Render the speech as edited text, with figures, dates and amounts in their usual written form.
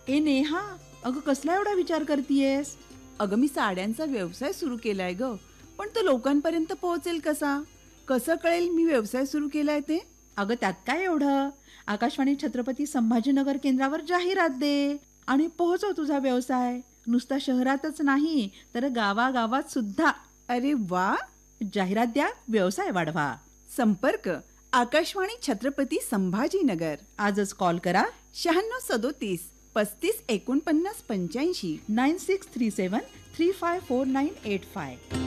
ए नेहा, अगं कसला एवढा विचार करतीयेस? अगं मी साड्यांचा व्यवसाय सुरू केलाय ग, पण तो लोकांपर्यंत पोहोचेल कसा? कसं कळेल मी व्यवसाय सुरू केलाय ते? अगं त्यात काय एवढं? आकाशवाणी छत्रपती संभाजीनगर केंद्रावर जाहिरात दे आणि पोहोचव तुझा व्यवसाय. नुसता शहरातच नाही तर गावागावात सुद्धा. अरे वा. जाहिरात द्या, व्यवसाय वाढवा. संपर्क आकाशवाणी छत्रपती संभाजीनगर. आजच कॉल करा 9637 35 49 85. 9637 354985.